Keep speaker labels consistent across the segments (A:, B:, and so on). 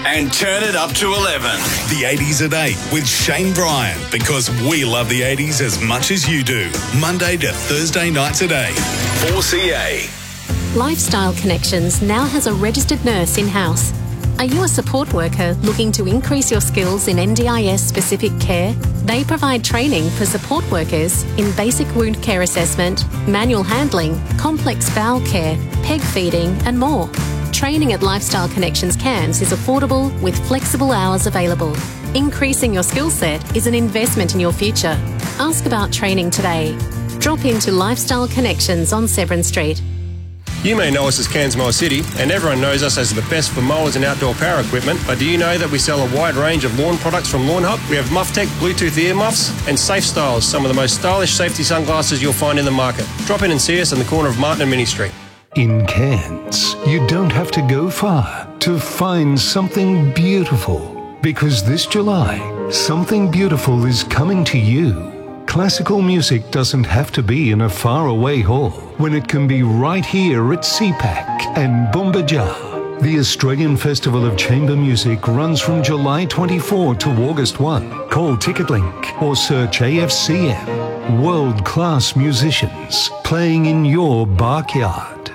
A: And turn it up to 11. The 80s at 8 with Shane Bryan, because we love the 80s as much as you do. Monday to Thursday nights at 8. 4CA.
B: Lifestyle Connections now has a registered nurse in-house. Are you a support worker looking to increase your skills in NDIS-specific care? They provide training for support workers in basic wound care assessment, manual handling, complex bowel care, peg feeding and more. Training at Lifestyle Connections Cairns is affordable with flexible hours available. Increasing your skill set is an investment in your future. Ask about training today. Drop into Lifestyle Connections on Severn Street.
C: You may know us as Cairns Mower City, and everyone knows us as the best for mowers and outdoor power equipment, but do you know that we sell a wide range of lawn products from Lawn Hub? We have MuffTech Bluetooth ear muffs and Safe Styles, some of the most stylish safety sunglasses you'll find in the market. Drop in and see us on the corner of Martin and Mini Street.
D: In Cairns, you don't have to go far to find something beautiful, because this July, something beautiful is coming to you. Classical music doesn't have to be in a faraway hall when it can be right here at CPAC and Bumbajar. The Australian Festival of Chamber Music runs from July 24 to August 1. Call TicketLink or search AFCM. World-class musicians playing in your backyard.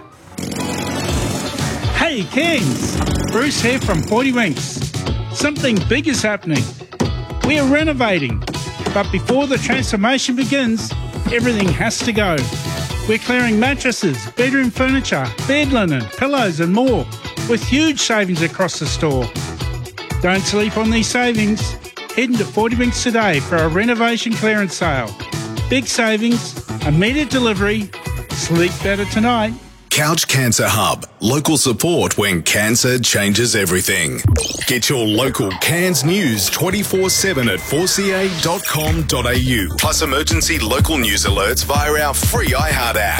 E: Hey Cairns, Bruce here from 40 Winks. Something big is happening. We are renovating. But before the transformation begins, everything has to go. We're clearing mattresses, bedroom furniture, bed linen, pillows and more, with huge savings across the store. Don't sleep on these savings. Head into 40 Winks today for a renovation clearance sale. Big savings, immediate delivery, sleep better tonight.
A: Couch Cancer Hub. Local support when cancer changes everything. Get your local Cairns news 24/7 at 4ca.com.au. Plus emergency local news alerts via our free iHeart app.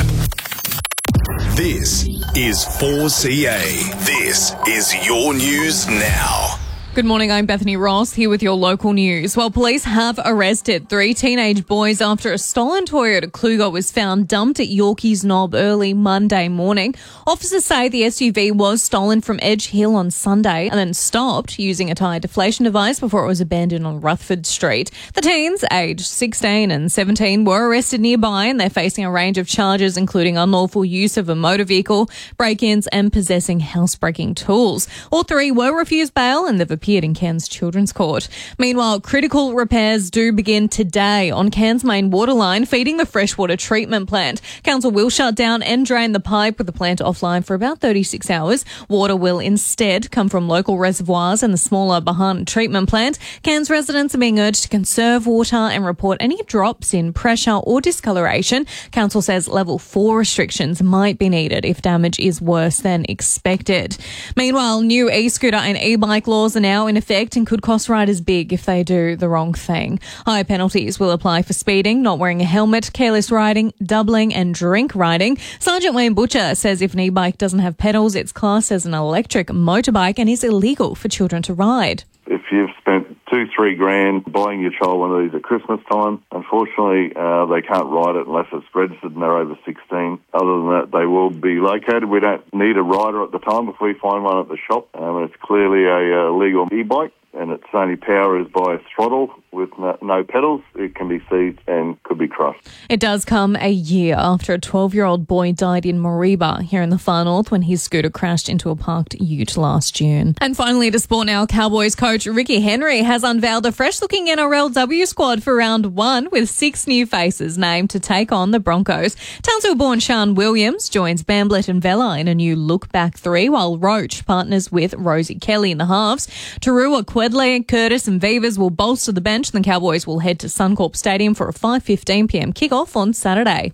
A: This is 4CA. This is your news now.
F: Good morning, I'm Bethany Ross here with your local news. Well, police have arrested 3 teenage boys after a stolen Toyota Kluger was found dumped at Yorkeys Knob early Monday morning. Officers say the SUV was stolen from Edge Hill on Sunday and then stopped using a tyre deflation device before it was abandoned on Rutherford Street. The teens, aged 16 and 17, were arrested nearby and they're facing a range of charges including unlawful use of a motor vehicle, break-ins and possessing housebreaking tools. All 3 were refused bail and they've appeared in Cairns Children's Court. Meanwhile, critical repairs do begin today on Cairns main water line feeding the freshwater treatment plant. Council will shut down and drain the pipe with the plant offline for about 36 hours. Water will instead come from local reservoirs and the smaller Bahana treatment plant. Cairns residents are being urged to conserve water and report any drops in pressure or discoloration. Council says level 4 restrictions might be needed if damage is worse than expected. Meanwhile, new e-scooter and e-bike laws are now in effect and could cost riders big if they do the wrong thing. Higher penalties will apply for speeding, not wearing a helmet, careless riding, doubling and drink riding. Sergeant Wayne Butcher says if an e-bike doesn't have pedals, it's classed as an electric motorbike and is illegal for children to ride.
G: If you've spent $2-3 grand buying your child one of these at Christmas time, unfortunately they can't ride it unless it's registered and they're over 16. Other than that, they will be located. We don't need a rider at the time if we find one at the shop. It's clearly a legal e-bike and its only power is by a throttle with no pedals. It can be seized and could be crushed.
F: It does come a year after a 12-year-old boy died in Mareeba here in the far north when his scooter crashed into a parked ute last June. And finally to sport now, Cowboys coach Ricky Henry has unveiled a fresh-looking NRLW squad for round 1 with 6 new faces named to take on the Broncos. Townsville-born Sean Williams joins Bamblett and Vella in a new look-back 3, while Roach partners with Rosie Kelly in the halves. Tarua, Quedley, Curtis and Vivas will bolster the bench. The Cowboys will head to Suncorp Stadium for a 5:15pm kickoff on Saturday.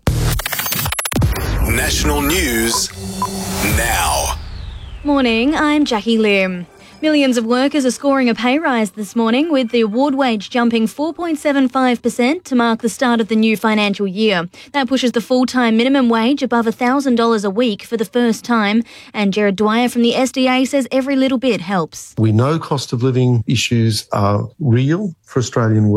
A: National news now.
H: Morning, I'm Jackie Lim. Millions of workers are scoring a pay rise this morning, with the award wage jumping 4.75% to mark the start of the new financial year. That pushes the full-time minimum wage above $1,000 a week for the first time. And Gerard Dwyer from the SDA says every little bit helps.
I: We know cost of living issues are real for Australian workers.